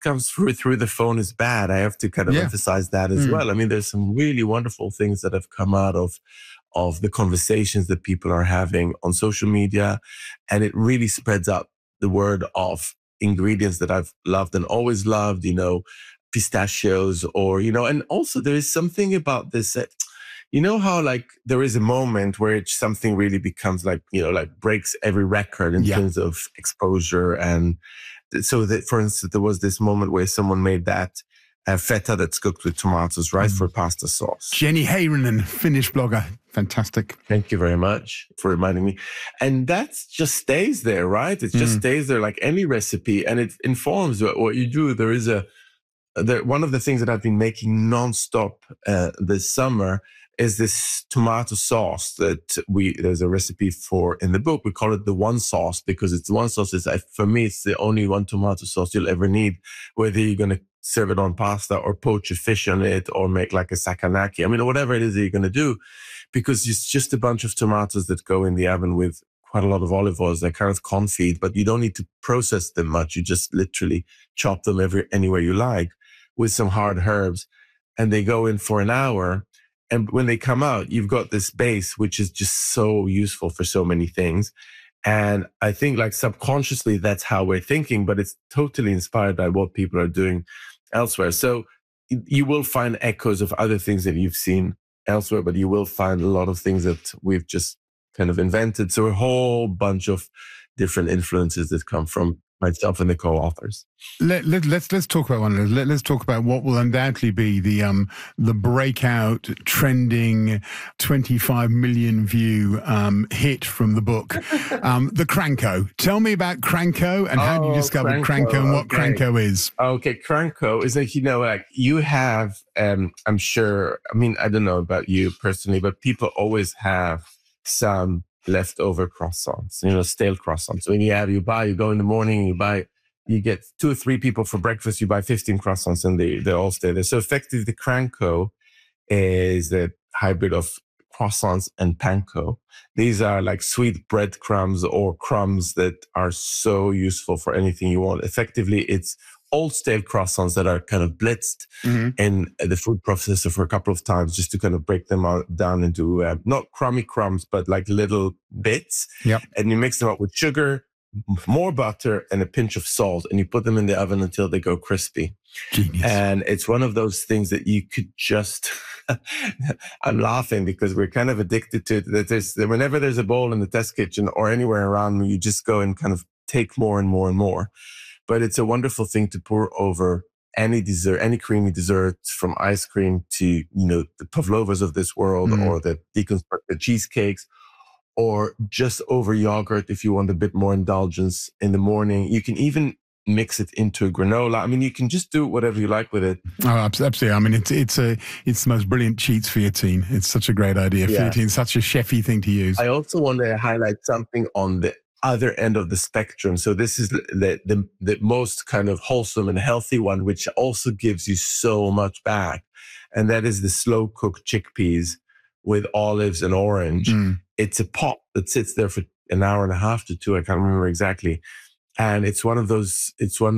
comes through the phone is bad. I have to kind of emphasize that as well. I mean, there's some really wonderful things that have come out of the conversations that people are having on social media. And it really spreads out the word of ingredients that I've loved and always loved, pistachios and also there is something about this that, how like there is a moment where something really becomes like, like breaks every record in terms of exposure. And so that, for instance, there was this moment where someone made that feta that's cooked with tomatoes, right, for pasta sauce. Jenny Heinonen, Finnish blogger. Fantastic. Thank you very much for reminding me. And that just stays there, right? It just stays there like any recipe, and it informs what you do. There is one of the things that I've been making nonstop this summer is this tomato sauce that there's a recipe for in the book. We call it the one sauce because it's the one sauce. For me, it's the only one tomato sauce you'll ever need, whether you're going to serve it on pasta or poach a fish on it or make like a sakanaki. I mean, whatever it is that you're going to do, because it's just a bunch of tomatoes that go in the oven with quite a lot of olive oils. They're kind of confit, but you don't need to process them much. You just literally chop them anywhere you like with some hard herbs, and they go in for an hour. And when they come out, you've got this base, which is just so useful for so many things. And I think like subconsciously, that's how we're thinking, but it's totally inspired by what people are doing elsewhere. So you will find echoes of other things that you've seen elsewhere, but you will find a lot of things that we've just kind of invented. So a whole bunch of different influences that come from myself and the co-authors. Let's talk about one of those. Let's talk about what will undoubtedly be the breakout, trending, 25 million view hit from the book, the Cranko. Tell me about Cranko and how you discovered Cranko and what Cranko is. Okay, Cranko is like, like you have, I'm sure, I mean, I don't know about you personally, but people always have some leftover croissants, stale croissants. When you go in the morning, you get 2 or 3 people for breakfast, you buy 15 croissants and they all stay there. So effectively the Cranko is a hybrid of croissants and panko. These are like sweet breadcrumbs or crumbs that are so useful for anything you want. Effectively, it's old stale croissants that are kind of blitzed in the food processor for a couple of times just to kind of break them down into not crummy crumbs, but like little bits. Yep. And you mix them up with sugar, more butter, and a pinch of salt, and you put them in the oven until they go crispy. Genius. And it's one of those things that you could just, I'm laughing because we're kind of addicted to it. That whenever there's a bowl in the test kitchen or anywhere around, you just go and kind of take more and more and more. But it's a wonderful thing to pour over any dessert, any creamy dessert, from ice cream to, the pavlovas of this world or the deconstructed cheesecakes, or just over yogurt if you want a bit more indulgence in the morning. You can even mix it into a granola. I mean, you can just do whatever you like with it. Oh, absolutely. I mean, it's the most brilliant cheats for your teen. It's such a great idea for your teen. Such a chefy thing to use. I also want to highlight something on the other end of the spectrum. So this is the most kind of wholesome and healthy one, which also gives you so much back. And that is the slow cooked chickpeas with olives and orange. It's a pot that sits there for an hour and a half to 2. I can't remember exactly. And it's one of those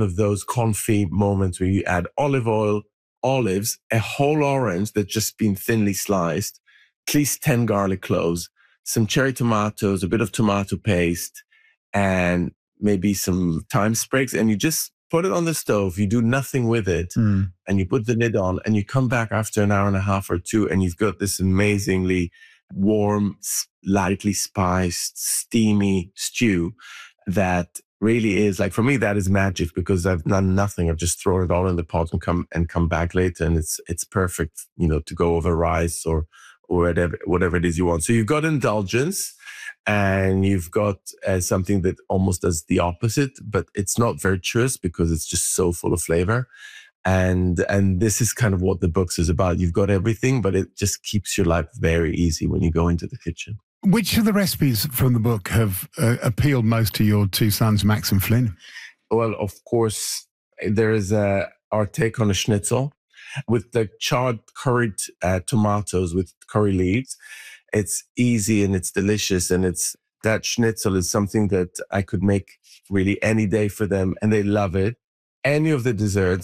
confit moments where you add olive oil, olives, a whole orange that's just been thinly sliced, at least 10 garlic cloves, some cherry tomatoes, a bit of tomato paste, and maybe some thyme sprigs, and you just put it on the stove. You do nothing with it, and you put the lid on, and you come back after an hour and a half or 2, and you've got this amazingly warm, lightly spiced, steamy stew that really is, like, for me, that is magic because I've done nothing. I've just thrown it all in the pot and come back later, and it's perfect, to go over rice or whatever it is you want. So you've got indulgence, and you've got something that almost does the opposite, but it's not virtuous because it's just so full of flavor. And this is kind of what the book is about. You've got everything, but it just keeps your life very easy when you go into the kitchen. Which of the recipes from the book have appealed most to your 2 sons, Max and Flynn? Well, of course, there is our take on a schnitzel with the charred curried tomatoes with curry leaves. It's easy and it's delicious, and that schnitzel is something that I could make really any day for them, and they love it. any of the desserts.